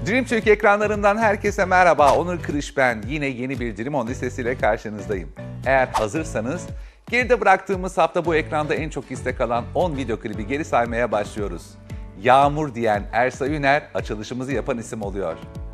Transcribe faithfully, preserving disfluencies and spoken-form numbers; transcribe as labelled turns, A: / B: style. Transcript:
A: Dream Türk ekranlarından herkese merhaba. Onur Kırış ben. Yine yeni bir Dream On listesiyle karşınızdayım. Eğer hazırsanız, geride bıraktığımız hafta bu ekranda en çok istek alan on video klibi geri saymaya başlıyoruz. Yağmur diyen Ersa Üner açılışımızı yapan isim oluyor.